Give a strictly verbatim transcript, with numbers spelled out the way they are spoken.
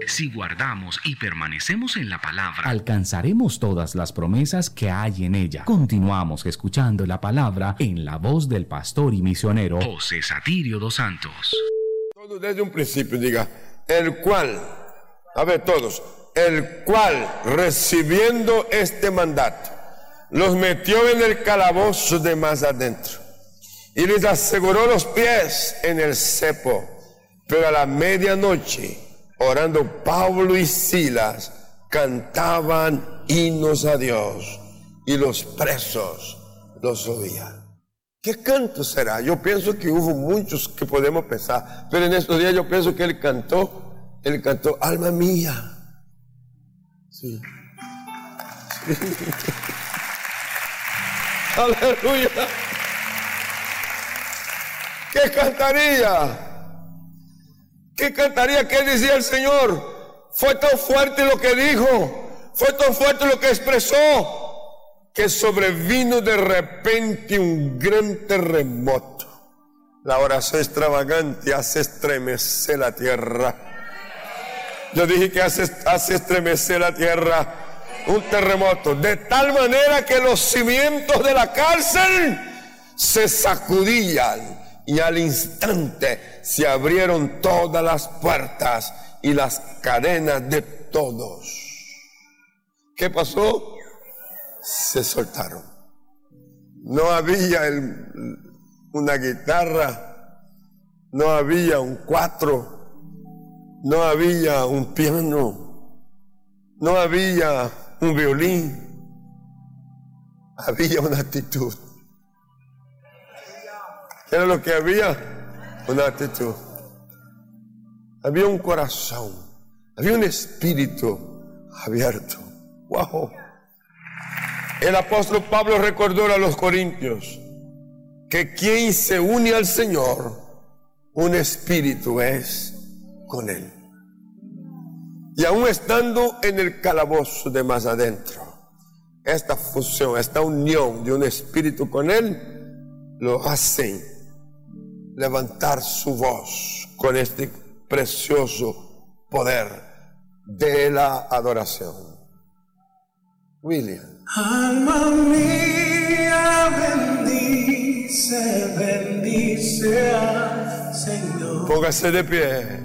Si guardamos y permanecemos en la palabra, alcanzaremos todas las promesas que hay en ella. Continuamos escuchando la palabra en la voz del pastor y misionero José Satirio dos Santos. Todo desde un principio diga, el cual, a ver todos, el cual recibiendo este mandato, los metió en el calabozo de más adentro y les aseguró los pies en el cepo. Pero a la medianoche, orando Pablo y Silas, cantaban himnos a Dios y los presos los oían. ¿Qué canto será? Yo pienso que hubo muchos que podemos pensar, pero en estos días yo pienso que él cantó, él cantó, alma mía. Sí. Sí. Aleluya. ¿Qué cantaría? ¿Qué cantaría? ¿Qué decía el Señor? Fue tan fuerte lo que dijo, fue tan fuerte lo que expresó, que sobrevino de repente un gran terremoto. La oración extravagante hace estremecer la tierra. Yo dije que hace, hace estremecer la tierra, un terremoto, de tal manera que los cimientos de la cárcel se sacudían. Y al instante se abrieron todas las puertas y las cadenas de todos. ¿Qué pasó? Se soltaron. No había el, una guitarra, no había un cuatro, no había un piano, no había un violín, había una actitud. ¿Qué era lo que había? Una actitud. Había un corazón, había un espíritu abierto. ¡Wow! El apóstol Pablo recordó a los corintios que quien se une al Señor, un espíritu es con él. Y aún estando en el calabozo de más adentro, esta fusión, esta unión de un espíritu con él, lo hacen levantar su voz con este precioso poder de la adoración. William. Alma mía, bendice, bendice al Señor. Póngase de pie.